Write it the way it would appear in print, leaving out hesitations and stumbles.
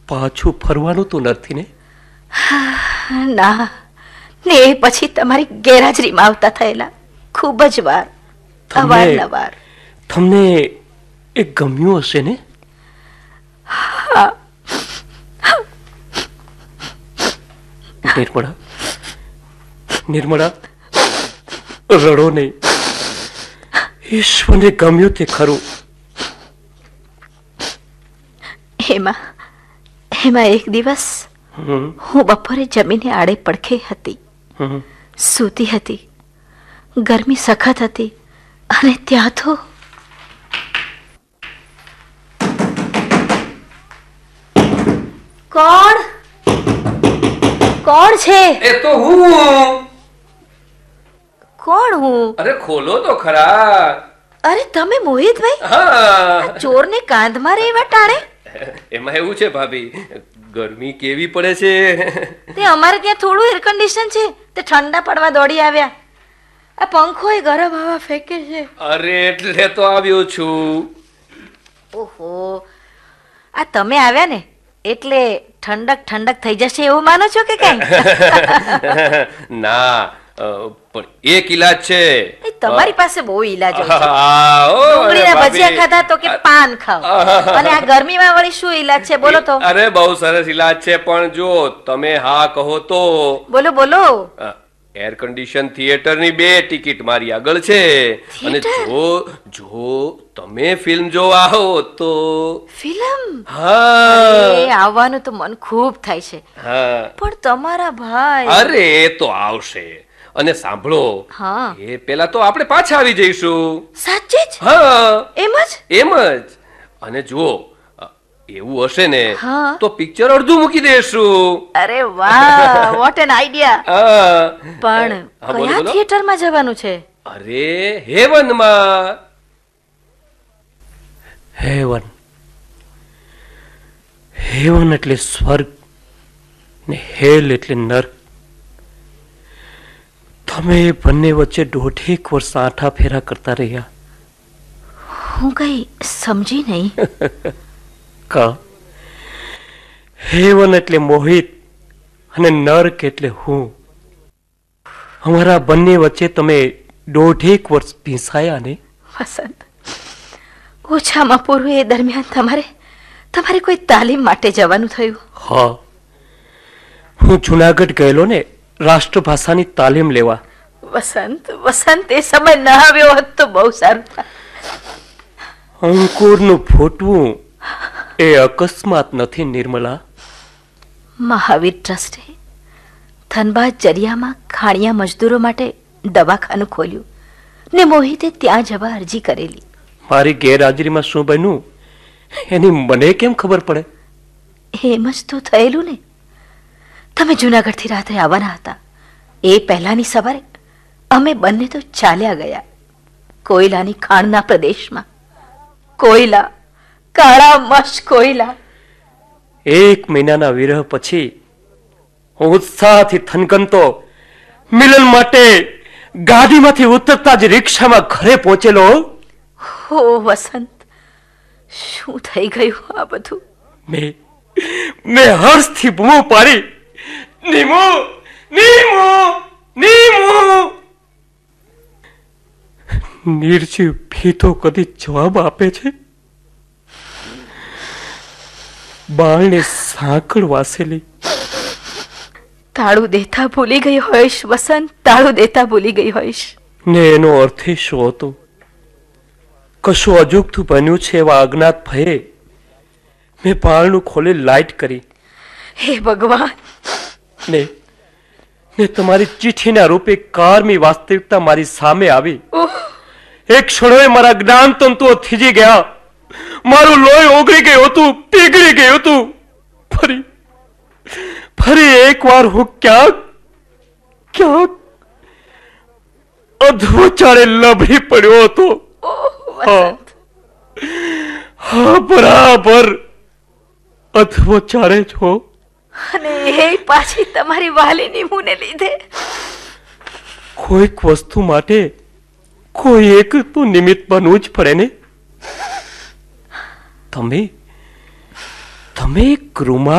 પાછું ફરવાનું તો નથી ને? ના, ને એ પછી તમારી ગેરહાજરીમાં આવતા થયેલા ખૂબ જ વાર, અવારનવાર. તમને એ ગમ્યું હશે ને? હા. નિર્મળા, નિર્મળા, રડો નહીં. ઈશ્વરને ગમ્યું તે ખરું. એમાં એક દિવસ હું બપોરે જમીને આડે પડખે હતી, સૂતી હતી. ગરમી સખત હતી અને ત્યાં તો કોણ છે? એ તો હું. કોણ હું? અરે ખોલો તો ખરા. અરે તમે મોહિતભાઈ? હા. ચોરને કાંધમાં રે એવા ટાણે? એમાં એવું છે ભાભી, ગરમી કેવી પડે છે. તે અમારે ત્યાં થોડું એર કન્ડિશન છે, તે ઠંડા પડવા દોડી આવ્યા. આ પંખો એ ગરમ હવા ફેંકે છે. અરે એટલે તો આવ્યો છું. ઓહો, આ તમે આવ્યા ને એટલે ઠંડક થઈ જશે એવું માનો છો કે કઈ? ના, પણ એક ઈલાજ છે. તમારી પાસે બહુ ઈલાજ હોય છે. ડુંગળીના ભજીયા ખાધા તો કે પાન ખાવ, અને આ ગરમીમાં વળી શું ઈલાજ છે બોલો તો? અરે બહુ સરસ ઈલાજ છે, પણ જો તમે હા કહો તો. બોલો. એર કન્ડિશન થિયેટરની 2 ટિકિટ મારી આગળ છે, અને જો તમે ફિલ્મ જોવા આવો તો. ફિલ્મ? હા, આવવાનું તો મન ખૂબ થાય છે, પણ તમારા ભાઈ. અરે એ તો આવશે. અને સાંભળો, એ પેલા તો આપણે પાછા આવી જઈશું. સાચે જ? હા, એમ જ. અને જુઓ, એવું હશે ને તો પિક્ચર અડધું મૂકી દેશું. અરે વાહ, વોટ એન આઈડિયા. પણ કયા થિયેટરમાં જવાનું છે? અરે હેવનમાં. હેવન એટલે સ્વર્ગ ને હેલ એટલે નર્ક. તમે બંને વચ્ચે 1.5 વર્ષ આંઠા ફેરા કરતા રહ્યા. હું કઈ સમજી નહીં. હેવન એટલે મોહિત અને નર્ક એટલે હું. અમારા બંને વચ્ચે તમે 1.5 વર્ષ પીસાયા ને? વસંત, ઓછામાં પૂરું એ દરમિયાન તમારે કોઈ તાલીમ માટે જવાનું થયું? હા, હું જુનાગઢ ગયેલો ને રાષ્ટ્રભાષાની તાલીમ લેવા. વસંત, એ સમય ન આવ્યો હોત તો બહુ સારું. અંકુરનું ફૂટવું એ અકસ્માત નથી નિર્મલા. મહાવીર ટ્રસ્ટે ધનબાદ જરિયામાં ખાણિયા મજદૂરો માટે દવાખાનું ખોલ્યું ને મોહિતે ત્યાં જવા અરજી કરેલી. મારી ગેરહાજરીમાં શું બન્યું એની મને કેમ ખબર પડે? એમ જ તો થયેલું ને. તમે જુનાગઢથી રાત્રે આવવાના હતા. એ પહેલાની સવારે અમે બંને તો ચાલ્યા ગયા કોયલાની ખાણના પ્રદેશમાં. કોયલા, કાળા મશ કોયલા. 1 મહિનાના વિરહ પછી હું ઉત્સાહથી થનગનતો મિલન માટે ગાડીમાંથી ઉતરતા જ રિક્ષામાં ઘરે પહોંચેલો. હો વસંત, શું થઈ ગયું આ બધું? મેં હર્ષથી બૂમો પાડી, નીમો, નીમો, નીમો. નિર્જીવ ભીતો કદી જવાબ આપે છે? બાળને સાંકળ વાસેલી. તાળું દેતા ભૂલી ગઈ હોઈશ વસંત, તાળું દેતા ભૂલી ગઈ હોઈશ. ને એનો અર્થ શું હતો? કશું અજુગતું બન્યું છે એવા અજ્ઞાત ભયે મેં બાળનું ખોલી લાઈટ કરી. હે ભગવાન! ને તમારી ચિઠ્ઠીના રૂપે કારમી વાસ્તવિકતા મારી સામે આવી. એક ક્ષણોએ મારા જ્ઞાન તંતુઓ થીજી ગયા. મારું લોહી ઓગળી ગયું હતું, પીગળી ગયું હતું. ફરી એકવાર હું ક્યાંક અધવચાળે લભી પડ્યો હતો. હા, બરાબર અધવચાળે જ હો. અને એ પાછી તમારી વાલીની મુને લીધે. કોઈક વસ્તુ માટે કોઈ એક તો નિમિત્ત બનવું જ પડે ને. તમે એક રૂમાલ